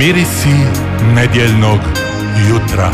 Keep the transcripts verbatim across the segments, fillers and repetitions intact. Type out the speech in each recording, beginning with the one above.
Mirisi nedjeljnog jutra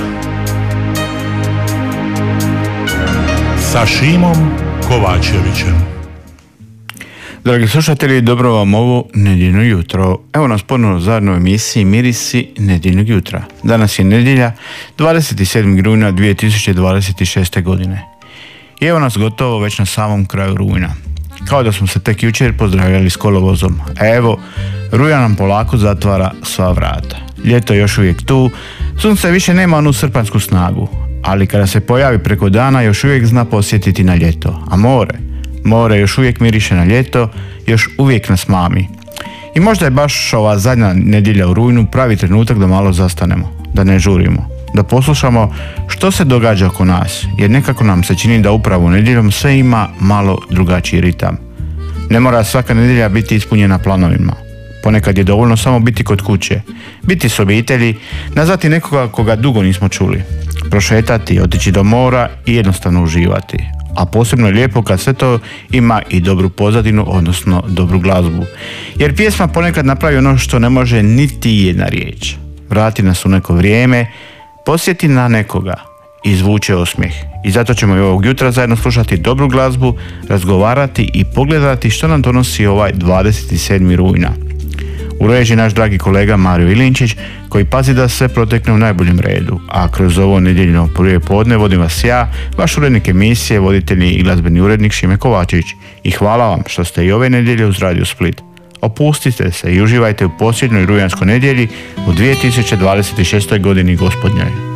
sa Šimom Kovačevićem. Dragi slušatelji, dobro vam ovo nedjeljno jutro. Evo nas ponovno zajedno u emisiji Mirisi nedjeljnog jutra. Danas je nedjelja, dvadeset sedmog rujna dvije tisuće dvadeset šeste. godine. I evo nas gotovo već na samom kraju rujna. Kao da smo se tek jučer pozdravljali s kolovozom. A evo, rujan nam polako zatvara sva vrata. Ljeto je još uvijek tu, sunce više nema onu srpansku snagu, ali kada se pojavi preko dana još uvijek zna posjetiti na ljeto. A more? More još uvijek miriše na ljeto, još uvijek nas mami. I možda je baš ova zadnja nedjelja u rujnu pravi trenutak da malo zastanemo, da ne žurimo, da poslušamo što se događa oko nas, jer nekako nam se čini da upravo nedjeljom sve ima malo drugačiji ritam. Ne mora svaka nedjelja biti ispunjena planovima. Ponekad je dovoljno samo biti kod kuće, biti s obitelji, nazvati nekoga koga dugo nismo čuli, prošetati, otići do mora i jednostavno uživati. A posebno je lijepo kad sve to ima i dobru pozadinu, odnosno dobru glazbu. Jer pjesma ponekad napravi ono što ne može niti jedna riječ. Vrati nas u neko vrijeme, posjeti na nekoga, izvuče osmijeh. I zato ćemo i ovog jutra zajedno slušati dobru glazbu, razgovarati i pogledati što nam donosi ovaj dvadeset sedmog rujna. U režiji naš dragi kolega Mario Ilinčić, koji pazi da sve protekne u najboljem redu, a kroz ovo nedjeljno prije podne vodim vas ja, vaš urednik emisije, voditelji i glazbeni urednik Šime Kovačević. I hvala vam što ste i ove nedjelje uz Radio Split. Opustite se i uživajte u posljednjoj rujanskoj nedjelji u dvije tisuće dvadeset šestoj. godini gospodnjoj.